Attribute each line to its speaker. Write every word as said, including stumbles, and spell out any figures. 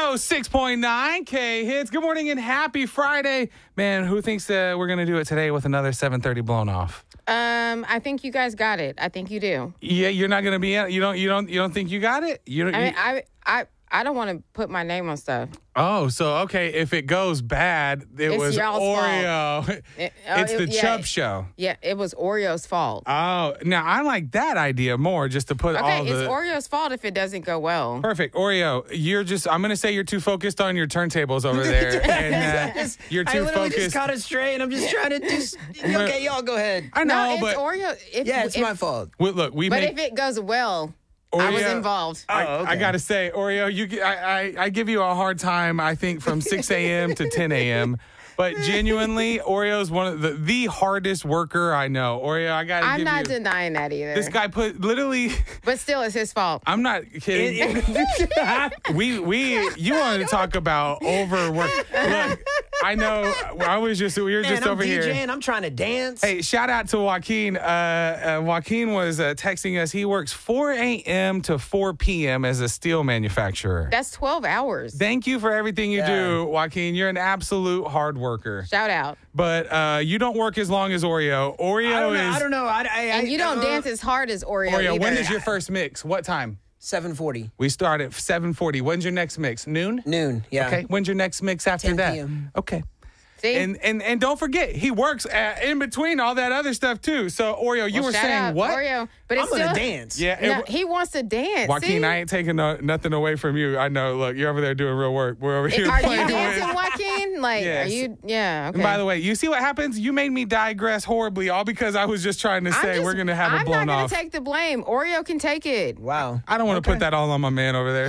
Speaker 1: oh six point nine K Hits. Good morning and happy Friday. Man, who thinks that we're going to do it today with another seven thirty blown off?
Speaker 2: Um, I think you guys got it. I think you do.
Speaker 1: Yeah, you're not going to be in, you don't you don't you don't think you got it? You don't
Speaker 2: I mean,
Speaker 1: you,
Speaker 2: I I I don't want to put my name on stuff.
Speaker 1: Oh, so okay, if it goes bad, it
Speaker 2: It's
Speaker 1: was
Speaker 2: y'all's
Speaker 1: Oreo.
Speaker 2: It- oh,
Speaker 1: it's the
Speaker 2: it- yeah.
Speaker 1: Chubb show.
Speaker 2: Yeah, it was Oreo's fault.
Speaker 1: Oh, now I like that idea more, just to put
Speaker 2: Okay,
Speaker 1: all the
Speaker 2: it's Oreo's fault if it doesn't go well.
Speaker 1: Perfect. Oreo, you're just, I'm going to say you're too focused on your turntables over there. and uh, you're
Speaker 3: I
Speaker 1: too
Speaker 3: literally
Speaker 1: focused.
Speaker 3: just caught it straight, and I'm just trying to do. s- Okay, y'all go ahead.
Speaker 1: I know,
Speaker 2: No, it's
Speaker 1: but
Speaker 2: Oreo. If,
Speaker 3: Yeah, it's
Speaker 2: if,
Speaker 3: my fault.
Speaker 1: we- look, we
Speaker 2: But
Speaker 1: make,
Speaker 2: if it goes well, I was
Speaker 1: Oreo-
Speaker 2: involved.
Speaker 1: I,
Speaker 3: Oh, okay.
Speaker 1: I got to say, Oreo, you, gi- I, I, I give you a hard time, I think, from six a.m. to ten a.m., but genuinely, Oreo's one of the, the hardest worker I know. Oreo, I got to
Speaker 2: I'm
Speaker 1: give
Speaker 2: not
Speaker 1: you.
Speaker 2: denying that either.
Speaker 1: This guy put literally.
Speaker 2: But still, it's his fault.
Speaker 1: I'm not kidding. we we you wanted to talk about overwork. Look, I know. I was just we were
Speaker 3: Man,
Speaker 1: just
Speaker 3: I'm
Speaker 1: over
Speaker 3: DJing.
Speaker 1: here.
Speaker 3: I'm trying to dance.
Speaker 1: Hey, shout out to Joaquin. Uh, uh, Joaquin was uh, texting us. He works four a.m. to four p.m. as a steel manufacturer.
Speaker 2: That's twelve hours.
Speaker 1: Thank you for everything you
Speaker 3: Yeah.
Speaker 1: do, Joaquin. You're an absolute hard worker.
Speaker 2: Shout out.
Speaker 1: But uh, you don't work as long as Oreo. Oreo
Speaker 3: I don't know.
Speaker 1: is
Speaker 3: I don't know. I, I,
Speaker 2: And you don't
Speaker 3: uh,
Speaker 2: dance as hard as Oreo,
Speaker 1: Oreo.
Speaker 2: either.
Speaker 1: When is your first mix? What time?
Speaker 3: seven forty
Speaker 1: We start at seven forty. When's your next mix? Noon?
Speaker 3: noon. Yeah.
Speaker 1: Okay. When's your next mix after
Speaker 3: ten
Speaker 1: that?
Speaker 3: p.m.
Speaker 1: Okay.
Speaker 2: See?
Speaker 1: And and and don't forget, he works at, in between all that other stuff too. So Oreo, you
Speaker 2: Well,
Speaker 1: were
Speaker 2: shout
Speaker 1: saying
Speaker 2: out
Speaker 1: what?
Speaker 2: Oreo, but
Speaker 3: I'm
Speaker 2: it's
Speaker 3: gonna
Speaker 2: still
Speaker 3: dance.
Speaker 1: Yeah.
Speaker 2: No,
Speaker 1: it-
Speaker 2: he wants to dance.
Speaker 1: Joaquin,
Speaker 2: see?
Speaker 1: I ain't taking no, nothing away from you. I know. Look, you're over there doing real work. We're over here
Speaker 2: Are you
Speaker 1: playing
Speaker 2: dancing,
Speaker 1: with.
Speaker 2: Joaquin? Like,
Speaker 1: Yes.
Speaker 2: are you? Yeah. Okay.
Speaker 1: And by the way, you see what happens? You made me digress horribly, all because I was just trying to
Speaker 2: I'm
Speaker 1: say
Speaker 2: just-
Speaker 1: we're gonna have it
Speaker 2: I'm
Speaker 1: blown
Speaker 2: not
Speaker 1: off.
Speaker 2: gonna take the blame. Oreo can take it.
Speaker 3: Wow.
Speaker 1: I don't want to put that all on my man over there.